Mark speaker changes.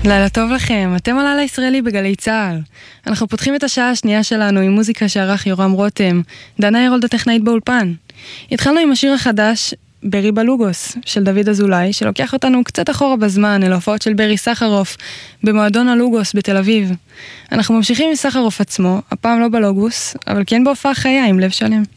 Speaker 1: לילה טוב לכם, אתם על הלילה ישראלי בגלי צהל. אנחנו פותחים את השעה השנייה שלנו עם מוזיקה שערך יורם רותם, דנה הרולד הטכנאית באולפן. התחלנו עם השיר החדש, ברי בלוגוס, של דוד אזולאי, שלוקח אותנו קצת אחורה בזמן אל ההופעות של ברי סחרוף, במועדון הלוגוס בתל אביב. אנחנו ממשיכים עם סחרוף עצמו, הפעם לא בלוגוס, אבל כן בהופעה חיה עם לב שלם.